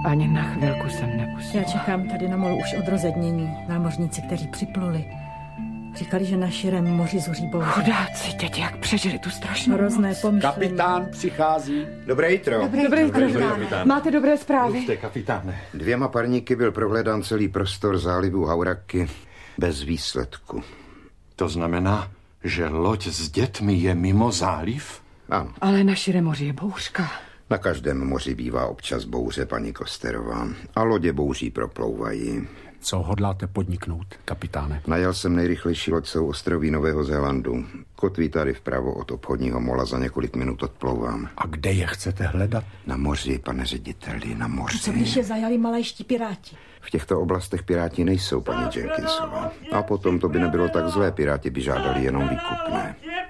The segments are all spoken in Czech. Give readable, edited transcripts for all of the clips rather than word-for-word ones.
Ani na chvilku jsem nepustila. Já čekám tady na molu už od rozednění. Námořníci, kteří připluli, říkali, že na širém moři zuří bouře. Chudáci, děti, jak přežili tu strašnou hrozné pomyšlení. Kapitán přichází. Dobré jitro. Dobré jitro, kapitán. Máte dobré zprávy? Buďte, kapitáne. 2 parníky byl prohledán celý prostor zálivu Hauraky bez výsledku. To znamená, že loď s dětmi je mimo záliv? Ano. Ale na širém moři je bouřka. Na každém moři bývá občas bouře, paní Kosterová. A lodě bouří proplouvají. Co hodláte podniknout, kapitáne? Najal jsem nejrychlejší loď souostroví Nového Zélandu. Kotví tady vpravo od obchodního mola, za několik minut odplouvám. A kde je chcete hledat? Na moři, pane řediteli, na moři. Co když je zajali malajští piráti? V těchto oblastech piráti nejsou, paní Jenkinsová. A potom to by nebylo tak zlé, piráti by žádali jenom výkupné.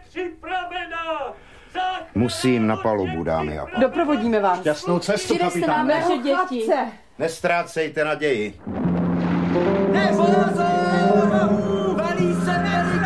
Musím na palubu, dámy a pánové. Doprovodíme vás. Šťastnou cestu, Přidejte nám kapitáne. naše děti. Nestrácejte naději. Valí se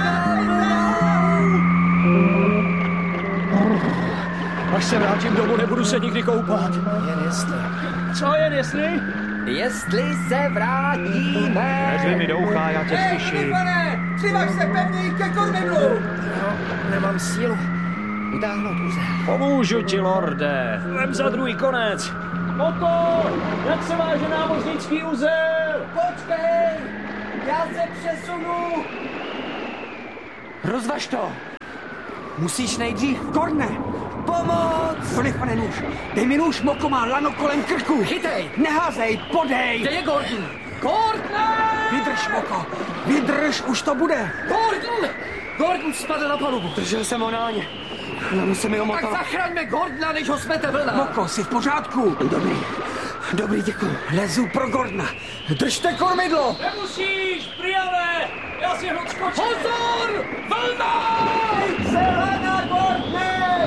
Až se vrátím domů, nebudu se nikdy koupat. Jen jestli. Co jen jestli? Jestli se vrátíme. Nezli mi do ucha, já tě slyším. Přivaž se pevněji ke kormidlu. No, nemám sílu utáhnout úzel. Pomůžu ti, lorde. Vem za druhý konec. Moko, jak se váže námořnický uzel? Počkej, já se přesunu. Rozvaž to. Musíš nejdřív. Gordne! Pomoc! Doliv, pane nůž! Dej mi nůž, Moko má lano kolem krku! Chytej! Neházej, podej! Kde je Gordon? Gordon! Vydrž, Moko! Vydrž, už to bude! Gordon! Gordon spadl na palubu. Držel jsem ho na ně. Lano se mi omotal. Tak zachraňme Gordona, než ho smete vlna. Moko, jsi v pořádku? Dobrý. Dobrý, děkuji. Lezu pro Gordona. Držte kormidlo! Nemusíš, Priame! Já si hned skočím. Pozor! Vlna! Selena, Gordone!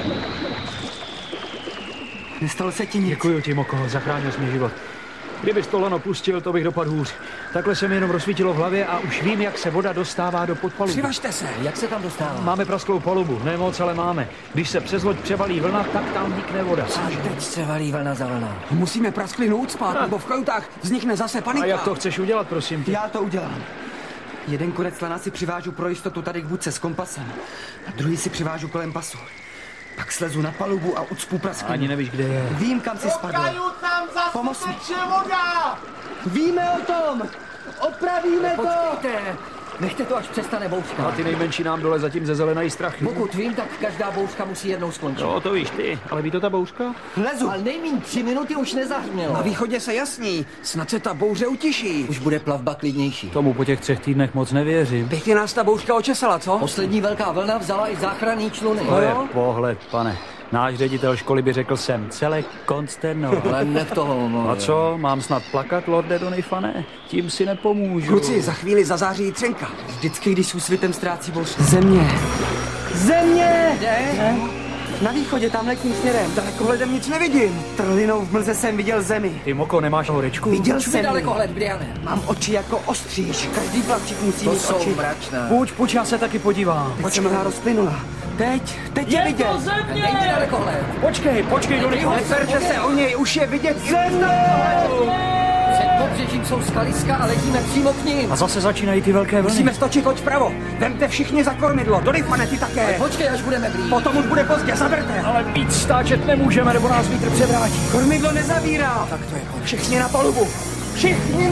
Nestalo se ti nic. Děkuji ti, Moko, zachránil jsi mi život. Kdybys to lano pustil, to bych dopadl hůř. Takhle se mi jenom rozsvítilo v hlavě a už vím, jak se voda dostává do podpalubu. Přivažte se. Jak se tam dostává? Máme prasklou palubu, ne moc, ale máme. Když se přes loď převalí vlna, tak tam vnikne voda. Až teď se valí vlna za vlna. Musíme prasklinu ucpat, nebo v kajutách vznikne zase panika. A jak to chceš udělat, prosím tě? Já to udělám. Jeden konec lana si přivážu pro jistotu tady k vůdce s kompasem. A druhý si přivážu kolem pasu. Pak slezu na palubu a ucpu prasklinu. Ani nevíš, kde je. Vím, kam si spadl. Pomoz mi. Víme o tom. Opravíme to. Počkejte, nechte to, až přestane bouřka. A ty nejmenší nám dole zatím ze zelenají strachy. Pokud vím, tak každá bouřka musí jednou skončit. No, to víš ty, ale ví to ta bouřka? Lezu. Ale nejmíň 3 minuty už nezahřmělo. Na východě se jasní. Snad se ta bouře utiší. Už bude plavba klidnější. Tomu po těch 3 týdnech moc nevěřím. Pěkně nás ta bouřka očesala, co? Poslední velká vlna vzala i záchranný čluny. To je pohled, pane. Náš ředitel školy by řekl jsem celé konsterno. Ale nech toho. A co, mám snad plakat, lorde Donifane? Tím si nepomůžu. Kluci, za chvíli zazáří třenka. Vždycky, když s úsvitem ztrácí bouřka. Země! Země! Kde? Na východě, tamhle tím směrem. Dalekohledem nic nevidím. Trlinou v mlze jsem viděl zemi. Ty, Moko, nemáš horečku? Viděl Čuj jsem ji. dalekohled, Briane. Mám oči jako ostříž. Každý plavčík musí To mít jsou oči. mračná. Půjď, já se taky podívám. Teď se mlha rozplynula. Teď je vidět. Nejde dalekohled. Počkej, Donifane. Neperte se o něj, už je vidět. Země! Před pobřežím jsou skaliska a letíme přímo k ním. A zase začínají ty velké vlny. Musíme stočit loď vpravo. Vemte všichni za kormidlo. Donifane, ty také. Počkej, až budeme blíž. Potom už bude pozdě, zaberte. Ale víc stáčet nemůžeme, nebo nás vítr převrátí. Kormidlo nezavírá. Tak to je konec. Všichni na palubu. Všichni